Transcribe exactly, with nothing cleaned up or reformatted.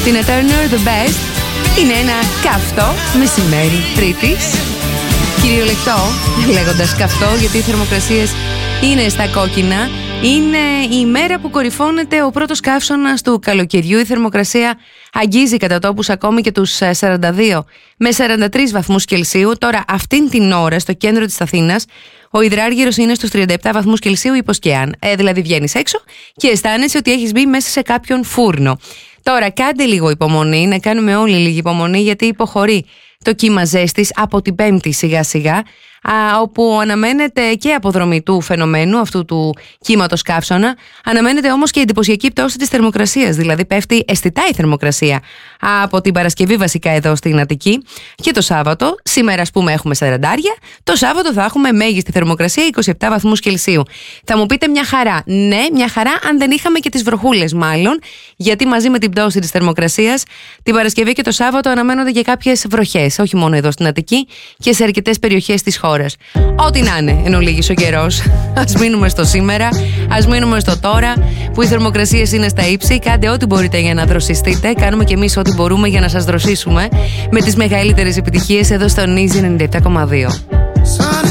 Tina Turner, The Best. Είναι ένα καυτό μεσημέρι Τρίτης. Κυριολεκτό, λέγοντας καυτό, γιατί οι θερμοκρασίες είναι στα κόκκινα. Είναι η μέρα που κορυφώνεται ο πρώτος καύσωνας του καλοκαιριού. Η θερμοκρασία αγγίζει κατά τόπους ακόμη και τους σαράντα δύο με σαράντα τρεις βαθμούς Κελσίου. Τώρα, αυτήν την ώρα, στο κέντρο της Αθήνας, ο υδράργυρος είναι στους τριάντα επτά βαθμούς Κελσίου υποσκεάν. Ε, δηλαδή βγαίνεις έξω και αισθάνεσαι ότι έχεις μπει μέσα σε κάποιον φούρνο. Τώρα, κάντε λίγο υπομονή, να κάνουμε όλοι λίγη υπομονή, γιατί υποχωρεί το κύμα ζέστης από την Πέμπτη σιγά σιγά, α, όπου αναμένεται και αποδρομή του φαινομένου αυτού του κύματος καύσωνα. Αναμένεται όμως και εντυπωσιακή πτώση της θερμοκρασίας, δηλαδή πέφτει αισθητά η θερμοκρασία από την Παρασκευή βασικά εδώ στην Αττική. Και το Σάββατο, σήμερα ας πούμε έχουμε σαραντάρια, το Σάββατο θα έχουμε μέγιστη θερμοκρασία είκοσι επτά βαθμούς Κελσίου. Θα μου πείτε μια χαρά. Ναι, μια χαρά αν δεν είχαμε και τις βροχούλες μάλλον, γιατί μαζί με την πτώση της θερμοκρασίας την Παρασκευή και το Σάββατο αναμένονται και κάποιες βροχές, όχι μόνο εδώ στην Αττική και σε αρκετές περιοχές της χώρας. Ό,τι να είναι, εν ολίγης ο καιρός. Ας μείνουμε στο σήμερα, ας μείνουμε στο τώρα, που οι θερμοκρασίες είναι στα ύψη. Κάντε ό,τι μπορείτε για να δροσιστείτε. Κάνουμε κι εμείς ό,τι μπορούμε για να σας δροσίσουμε με τις μεγαλύτερες επιτυχίες εδώ στο Νίζι ενενήντα επτά κόμμα δύο.